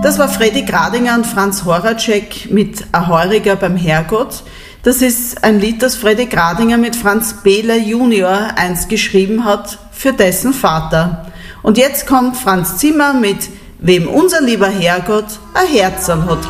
das war Freddy Gradinger und Franz Horacek mit A Heuriger beim Herrgott. Das ist ein Lied, das Freddy Gradinger mit Franz Behler Junior einst geschrieben hat für dessen Vater. Und jetzt kommt Franz Zimmer mit Wem unser lieber Herrgott ein Herzerl hat